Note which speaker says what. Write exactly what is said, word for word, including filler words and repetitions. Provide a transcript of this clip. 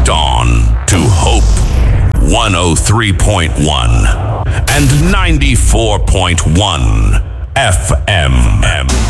Speaker 1: locked on to Hope one oh three point one and ninety-four point one F M.